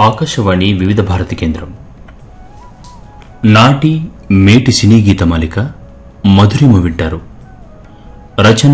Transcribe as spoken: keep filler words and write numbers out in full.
ఆకాశవాణి వివిధ భారతి కేంద్రం. నాటి మేటి సినీ గీతమాలిక మధురిమ వింటారు. రచన